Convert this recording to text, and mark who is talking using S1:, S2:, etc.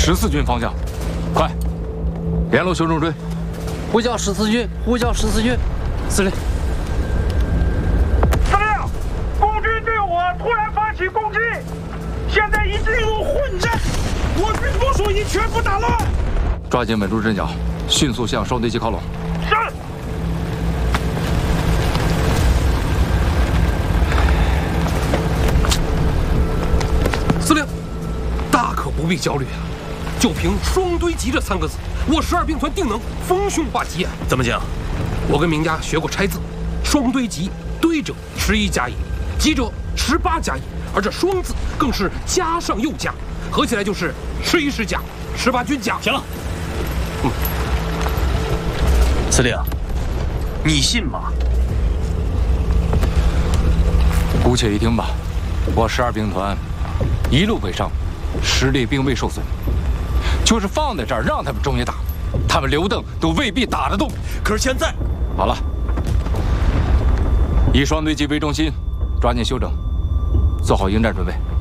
S1: 14军方向，快，联络修正队。
S2: 呼叫14军，呼叫14军。司令，
S3: 共军对我突然发起攻击，现在已进入混战，我军部署已全部打乱。
S1: 抓紧稳住阵脚，迅速向双堆集靠拢。
S3: 是。
S4: 司令，大可不必焦虑啊！就凭双堆集这3个字，我12兵团定能逢凶化吉啊！怎么讲？我跟名家学过拆字，双堆集，堆者11加1，集者18加1，而这双字更是加上又加，合起来就是11师甲，18军甲。
S5: 行了。司令，你信吗？
S1: 姑且一听吧。我12兵团一路北上，实力并未受损。就是放在这儿让他们中野打，他们刘邓都未必打得动。
S5: 可是现在，
S1: 好了，以双堆集为中心，抓紧休整，做好应战准备。